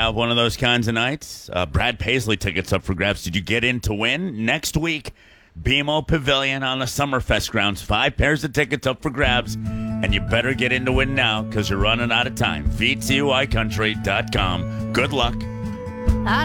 have one of those kinds of nights? Brad Paisley tickets up for grabs. Did you get in to win? Next week, BMO Pavilion on the Summerfest grounds. 5 pairs of tickets up for grabs. And you better get in to win now because you're running out of time. VTUICountry.com. Good luck.